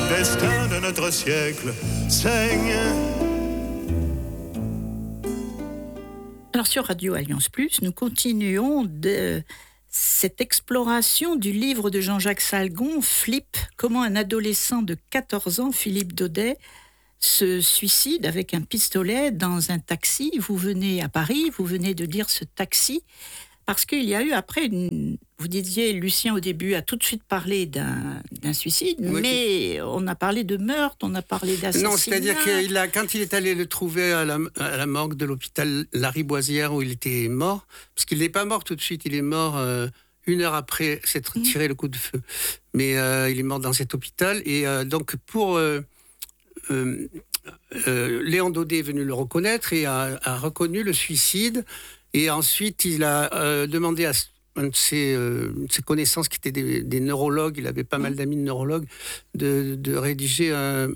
destin de notre siècle saigne. Alors sur Radio Alliance Plus, nous continuons de cette exploration du livre de Jean-Jacques Salgon, Flip, comment un adolescent de 14 ans, Philippe Daudet, se suicide avec un pistolet dans un taxi. Vous venez à Paris, vous venez de lire ce taxi, parce qu'il y a eu après, vous disiez, Lucien au début a tout de suite parlé d'un suicide, oui, mais on a parlé de meurtre, on a parlé d'assassinat. Non, c'est-à-dire que quand il est allé le trouver à la morgue de l'hôpital Lariboisière où il était mort, parce qu'il n'est pas mort tout de suite, il est mort 1 heure après s'être tiré le coup de feu. Mais il est mort dans cet hôpital, et donc pour... Léon Daudet est venu le reconnaître et a reconnu le suicide. Et ensuite, il a demandé à un de ses connaissances qui étaient des neurologues, il avait pas mal d'amis de neurologues, de rédiger un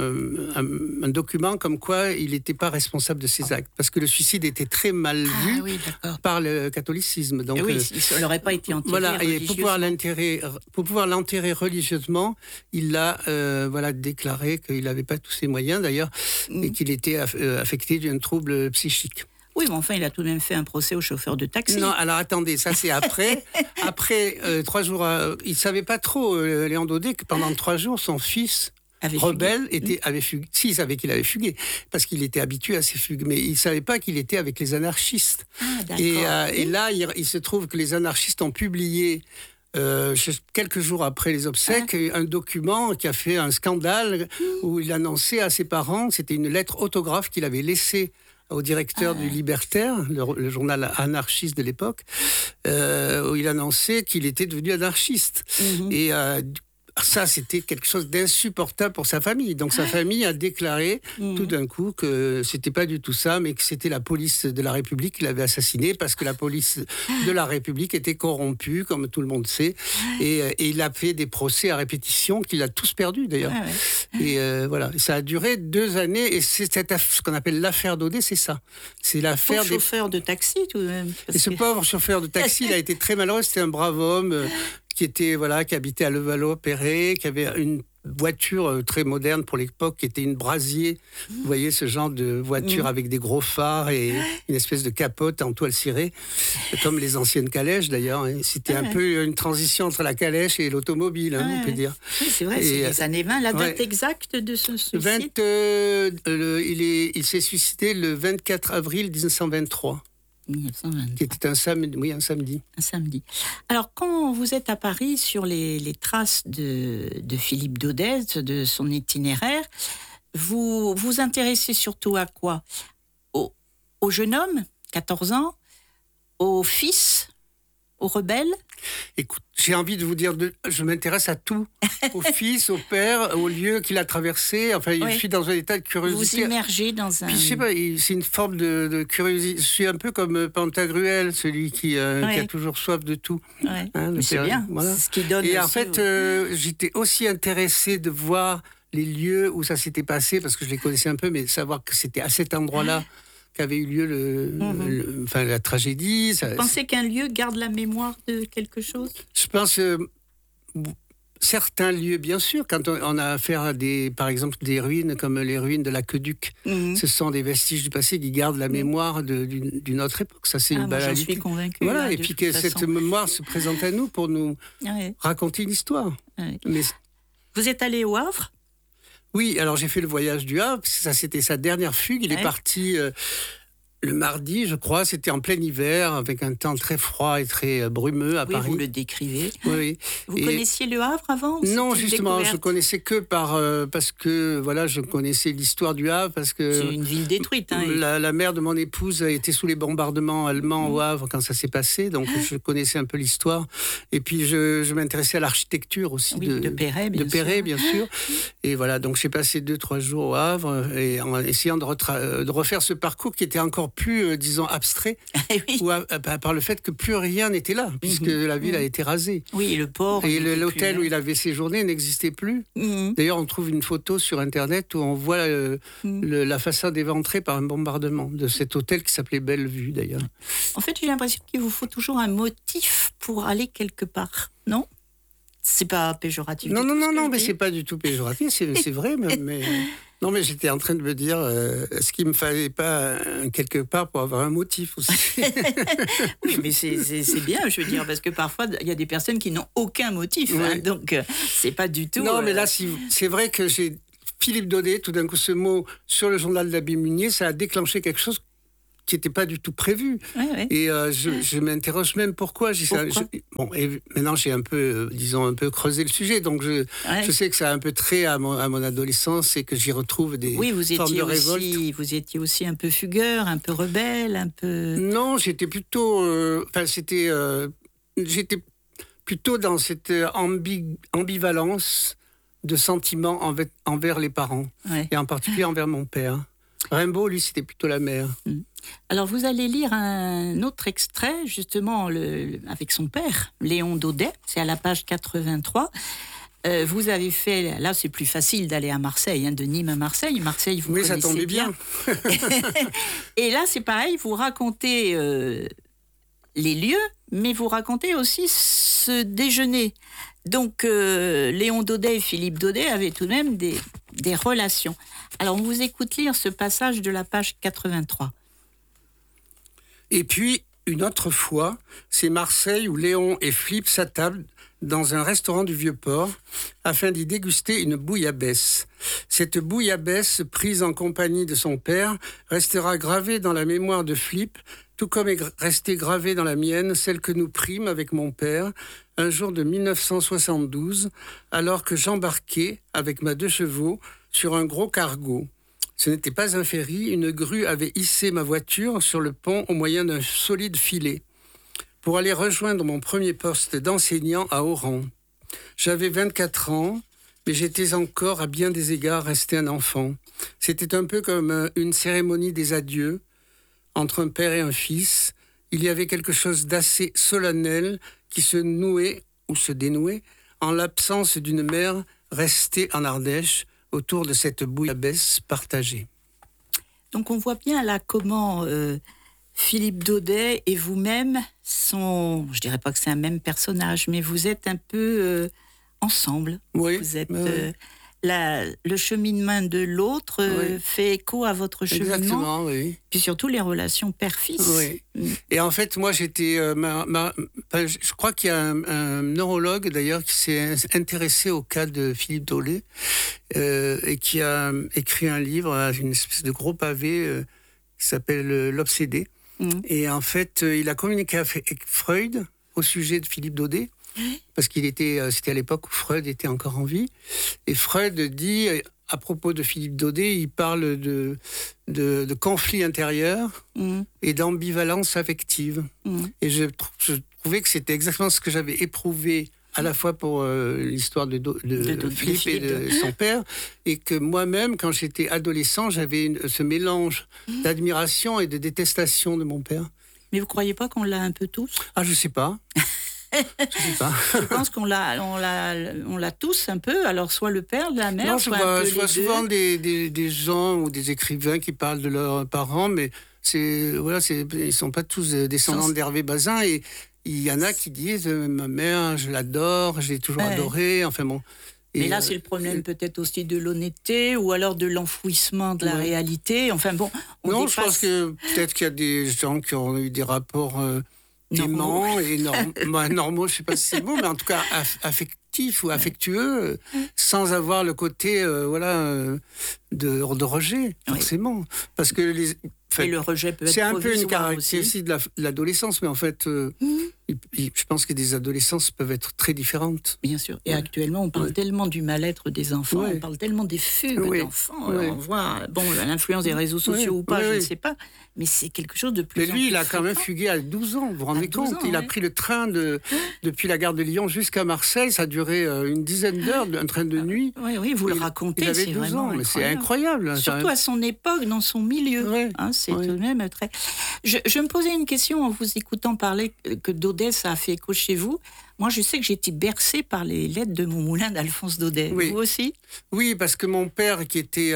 document comme quoi il n'était pas responsable de ses actes. Parce que le suicide était très mal vu par le catholicisme. Donc, oui, il n'aurait pas été enterré voilà, et pour pouvoir l'enterrer religieusement, il a déclaré qu'il n'avait pas tous ses moyens d'ailleurs, et qu'il était affecté d'un trouble psychique. Oui, mais enfin, il a tout de même fait un procès au chauffeur de taxi. Non, alors attendez, ça c'est après. Après 3 jours, il ne savait pas trop, Léon Daudet, que pendant 3 jours, son fils rebelle avait fugué. Si, il savait qu'il avait fugué, parce qu'il était habitué à ces fugues, mais il ne savait pas qu'il était avec les anarchistes. Et là, il se trouve que les anarchistes ont publié... quelques jours après les obsèques, un document qui a fait un scandale où il annonçait à ses parents, c'était une lettre autographe qu'il avait laissée au directeur du Libertaire, le journal anarchiste de l'époque, où il annonçait qu'il était devenu anarchiste. Et ça, c'était quelque chose d'insupportable pour sa famille. Donc sa famille a déclaré tout d'un coup que c'était pas du tout ça, mais que c'était la police de la République qui l'avait assassiné, parce que la police de la République était corrompue, comme tout le monde sait. Et il a fait des procès à répétition qu'il a tous perdus d'ailleurs. Et voilà, ça a duré 2 années. Et c'est ce qu'on appelle l'affaire Daudet, c'est ça. C'est l'affaire des chauffeurs de taxi tout de même. Et ce pauvre chauffeur de taxi, il a été très malheureux. C'était un brave homme. Qui habitait à Levallois-Perret, qui avait une voiture très moderne pour l'époque, qui était une Brasier. Vous voyez ce genre de voiture avec des gros phares et une espèce de capote en toile cirée, comme les anciennes calèches d'ailleurs. C'était un peu une transition entre la calèche et l'automobile, on peut dire. Oui, c'est vrai, c'est les années 20. La date exacte de ce suicide il s'est suicidé le 24 avril 1923. 1923. Qui était un samedi. Un samedi. Alors, quand vous êtes à Paris sur les traces de Philippe Daudet, de son itinéraire, vous vous intéressez surtout à quoi ? Au jeune homme, 14 ans, au fils, au rebelle ? Écoute, j'ai envie de vous dire, je m'intéresse à tout, au fils, au père, au lieu qu'il a traversé. Enfin, je suis dans un état de curiosité. Vous immergez dans un... Puis, je sais pas, c'est une forme de curiosité. Je suis un peu comme Pantagruel, celui qui a toujours soif de tout. Mais c'est bien, voilà. C'est ce qui donne. Et en fait, j'étais aussi intéressé de voir les lieux où ça s'était passé, parce que je les connaissais un peu, mais de savoir que c'était à cet endroit-là qu'avait eu lieu la tragédie. Vous pensez qu'un lieu garde la mémoire de quelque chose ? Je pense certains lieux, bien sûr, quand on a affaire à par exemple des ruines comme les ruines de l'Aqueduc, ce sont des vestiges du passé qui gardent la mémoire d'une autre époque. Ça, c'est une banalité. J'en suis convaincue. Voilà, et puis que cette mémoire se présente à nous pour nous raconter une histoire. Mais... Vous êtes allé au Havre ? Oui, alors j'ai fait le voyage du Havre, ça c'était sa dernière fugue, il est parti le mardi, je crois, c'était en plein hiver, avec un temps très froid et très brumeux à Paris. Oui, vous le décrivez. Oui. Vous connaissiez le Havre avant ? Non, justement, je connaissais que parce que, voilà, je connaissais l'histoire du Havre, parce que... C'est une ville détruite. La mère de mon épouse a été sous les bombardements allemands au Havre quand ça s'est passé, donc je connaissais un peu l'histoire. Et puis, je m'intéressais à l'architecture aussi de Perret, bien sûr. Et voilà, donc j'ai passé 2-3 jours au Havre, et en essayant de refaire ce parcours qui était encore plus, disons, abstrait, par le fait que plus rien n'était là, puisque la ville a été rasée. Oui, et le port. Et l'hôtel où il avait séjourné n'existait plus. D'ailleurs, on trouve une photo sur Internet où on voit la façade éventrée par un bombardement de cet hôtel qui s'appelait Bellevue, d'ailleurs. En fait, j'ai l'impression qu'il vous faut toujours un motif pour aller quelque part, non ? C'est pas péjoratif. Non, mais c'est pas du tout péjoratif, c'est vrai, mais non, mais j'étais en train de me dire, est-ce qu'il me fallait pas quelque part pour avoir un motif aussi? Oui, mais c'est bien, je veux dire, parce que parfois il y a des personnes qui n'ont aucun motif, hein, donc c'est pas du tout. Non, mais là, c'est vrai que j'ai Philippe Daudet, tout d'un coup, ce mot sur le journal de l'Abbé Munier, ça a déclenché quelque chose qui n'était pas du tout prévu. Ouais. Et je m'interroge même pourquoi. Et maintenant, j'ai un peu, un peu creusé le sujet. Donc, je sais que ça a un peu trait à mon adolescence et que j'y retrouve des formes de révolte. Vous étiez aussi un peu fugueur, un peu rebelle, un peu... Non, j'étais plutôt... j'étais plutôt dans cette ambivalence de sentiments envers les parents. Ouais. Et en particulier envers mon père. Rimbaud, lui, c'était plutôt la mère. Alors, vous allez lire un autre extrait, justement, avec son père, Léon Daudet. C'est à la page 83. Vous avez fait... Là, c'est plus facile d'aller à Marseille, de Nîmes à Marseille. Marseille, vous connaissez bien. Oui, ça tombait bien. Et là, c'est pareil, vous racontez les lieux, mais vous racontez aussi ce déjeuner. Donc, Léon Daudet et Philippe Daudet avaient tout de même des relations. Alors, on vous écoute lire ce passage de la page 83. Et puis, une autre fois, c'est Marseille où Léon et Philippe s'attablent dans un restaurant du Vieux-Port afin d'y déguster une bouillabaisse. Cette bouillabaisse, prise en compagnie de son père, restera gravée dans la mémoire de Philippe, tout comme est restée gravée dans la mienne celle que nous prîmes avec mon père un jour de 1972, alors que j'embarquais avec ma 2 chevaux sur un gros cargo. Ce n'était pas un ferry, une grue avait hissé ma voiture sur le pont au moyen d'un solide filet pour aller rejoindre mon premier poste d'enseignant à Oran. J'avais 24 ans, mais j'étais encore à bien des égards resté un enfant. C'était un peu comme une cérémonie des adieux entre un père et un fils. Il y avait quelque chose d'assez solennel qui se nouait ou se dénouait en l'absence d'une mère restée en Ardèche autour de cette bouillabaisse partagée. Donc on voit bien là comment Philippe Daudet et vous-même sont, je dirais pas que c'est un même personnage, mais vous êtes un peu ensemble. Oui. Vous êtes le cheminement de l'autre fait écho à votre cheminement. Exactement, oui. Puis surtout les relations père-fils. Oui. Et en fait, moi, j'étais... je crois qu'il y a un neurologue, d'ailleurs, qui s'est intéressé au cas de Philippe Daudet et qui a écrit un livre, une espèce de gros pavé qui s'appelle L'Obsédé. Et en fait, il a communiqué avec Freud au sujet de Philippe Daudet. Parce c'était à l'époque où Freud était encore en vie. Et Freud dit, à propos de Philippe Daudet, il parle de conflit intérieur et d'ambivalence affective. Et je trouvais que c'était exactement ce que j'avais éprouvé à la fois pour l'histoire de Philippe et de son père, et que moi-même, quand j'étais adolescent, j'avais ce mélange d'admiration et de détestation de mon père. Mais vous ne croyez pas qu'on l'a un peu tous ? Ah, je sais pas. Je pense qu'on l'a tous un peu. Alors soit le père, la mère, non, soit un peu je vois souvent des gens ou des écrivains qui parlent de leurs parents, mais ils sont pas tous descendants d'Hervé Bazin, et il y en a qui disent ma mère, je l'adore, je l'ai toujours adorée. Enfin bon. Mais là, c'est le problème peut-être aussi de l'honnêteté ou alors de l'enfouissement de la réalité. Enfin bon. Je pense que peut-être qu'il y a des gens qui ont eu des rapports aimants et normaux, je ne sais pas si c'est le mot, mais en tout cas affectifs ou affectueux, sans avoir le côté de rejet, forcément. Parce que et le rejet peut être c'est un peu une caractéristique aussi de l'adolescence, mais en fait, je pense que des adolescences peuvent être très différentes. Bien sûr. Et actuellement, on parle tellement du mal-être des enfants, on parle tellement des fugues d'enfants. On voit l'influence des réseaux sociaux ou pas, je ne sais pas, mais c'est quelque chose de plus. Mais lui, il a quand même fugué à 12 ans, vous vous rendez compte ? Il a pris le train depuis la gare de Lyon jusqu'à Marseille, ça a duré une dizaine d'heures, un train de nuit. Oui, vous le racontez, il avait 12 ans, mais c'est incroyable. Surtout à son époque, dans son milieu. C'est tout de même très... Je me posais une question en vous écoutant parler que Daudet, ça a fait écho chez vous. Moi, je sais que j'ai été bercée par les lettres de mon moulin d'Alphonse Daudet. Oui. Vous aussi ? Oui, parce que mon père, qui était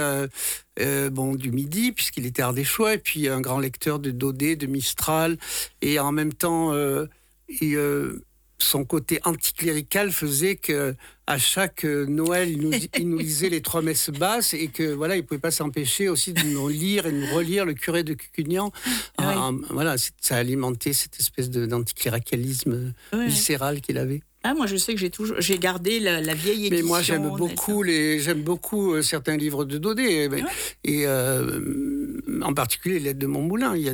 du Midi, puisqu'il était ardéchois, et puis un grand lecteur de Daudet, de Mistral, et en même temps, son côté anticlérical faisait que à chaque Noël, il nous lisait les 3 messes basses et que voilà, il pouvait pas s'empêcher aussi de nous lire et de nous relire le curé de Cucugnan. Voilà, ça alimentait cette espèce d'anticléricalisme viscéral qu'il avait. Ah, moi, je sais que j'ai gardé la vieille édition. Mais moi, j'aime beaucoup certains livres de Daudet. Et en particulier, les Lettres de Montmoulin. Il y a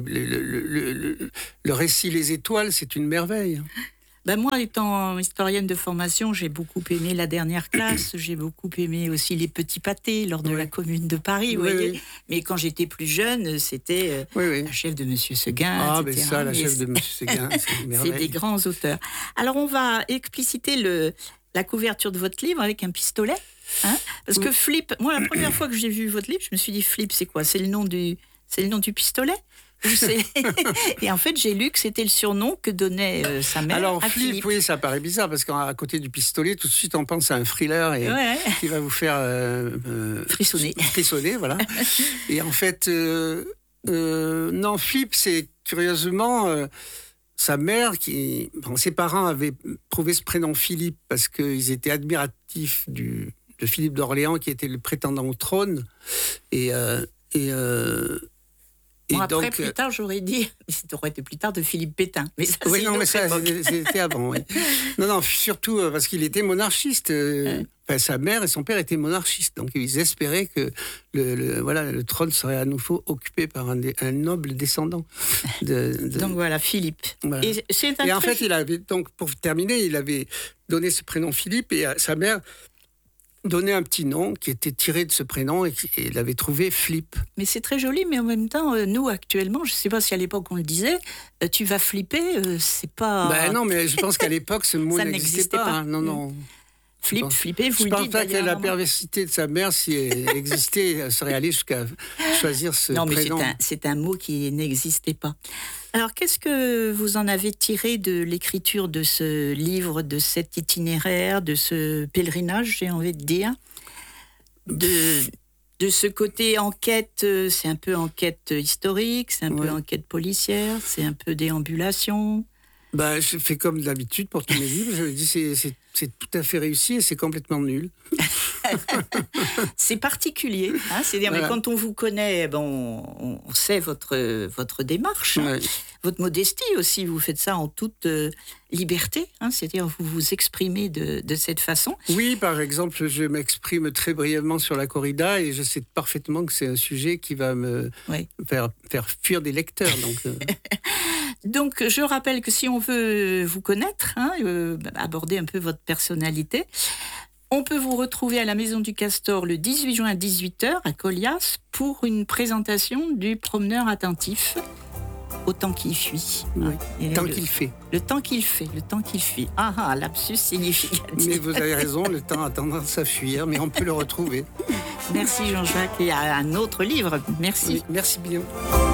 le récit Les Étoiles, c'est une merveille. Moi, étant historienne de formation, j'ai beaucoup aimé La Dernière Classe, j'ai beaucoup aimé aussi Les Petits Pâtés lors de la Commune de Paris, vous voyez. Oui. Mais quand j'étais plus jeune, c'était La Chèvre de Monsieur Seguin, etc. Mais ça, La Chèvre de Monsieur Seguin, c'est des grands auteurs. Alors, on va expliciter la couverture de votre livre avec un pistolet. Parce que Flip, moi, la première fois que j'ai vu votre livre, je me suis dit, Flip, c'est quoi ? C'est le nom du pistolet ? Et en fait, j'ai lu que c'était le surnom que donnait sa mère. Alors, à Flip, oui, ça paraît bizarre parce qu'à côté du pistolet, tout de suite, on pense à un thriller qui va vous faire frissonner, voilà. Et en fait, non, Flip, c'est curieusement sa mère ses parents avaient trouvé ce prénom Philippe parce qu'ils étaient admiratifs de Philippe d'Orléans, qui était le prétendant au trône, après, plus tard, j'aurais dit, ça aurait été plus tard, de Philippe Pétain. Mais ça, c'était avant. Oui. Non, surtout parce qu'il était monarchiste. Sa mère et son père étaient monarchistes. Donc, ils espéraient que le trône serait à nouveau occupé par un noble descendant. Donc, voilà, Philippe. Voilà. Et en fait, donc, pour terminer, il avait donné ce prénom Philippe et sa mère donné un petit nom qui était tiré de ce prénom et il avait trouvé Flip. Mais c'est très joli, mais en même temps, nous, actuellement, je ne sais pas si à l'époque on le disait, tu vas flipper, c'est pas... non, mais je pense qu'à l'époque, ce mot n'existait pas. Non. Flipper, vous le dites. Je pense pas que la perversité de sa mère, si elle existait, elle serait allée jusqu'à choisir ce prénom. Non, mais c'est un mot qui n'existait pas. Alors, qu'est-ce que vous en avez tiré de l'écriture de ce livre, de cet itinéraire, de ce pèlerinage, j'ai envie de dire, de ce côté enquête, c'est un peu enquête historique, c'est un peu enquête policière, c'est un peu déambulation. Je fais comme d'habitude pour tous mes livres. Je dis c'est tout à fait réussi et c'est complètement nul. C'est particulier. C'est-à-dire, mais quand on vous connaît, on sait votre démarche, votre modestie aussi. Vous faites ça en toute liberté. C'est-à-dire, vous vous exprimez de cette façon. Oui, par exemple, je m'exprime très brièvement sur la corrida et je sais parfaitement que c'est un sujet qui va me faire fuir des lecteurs. Donc, je rappelle que si on veut vous connaître, aborder un peu votre personnalité, on peut vous retrouver à la Maison du Castor le 18 juin à 18h à Colias pour une présentation du Promeneur attentif au temps qui fuit. Oui, le temps qu'il fait. Lapsus significatif. Mais vous avez raison, le temps a tendance à fuir, mais on peut le retrouver. Merci Jean-Jacques, et à un autre livre. Merci. Oui, merci bien.